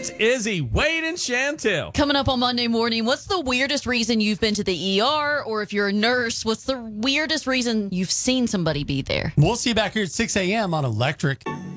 It's Izzy, Wade, and Chantel. Coming up on Monday morning, what's the weirdest reason you've been to the ER? Or if you're a nurse, what's the weirdest reason you've seen somebody be there? We'll see you back here at 6 a.m. on Electric.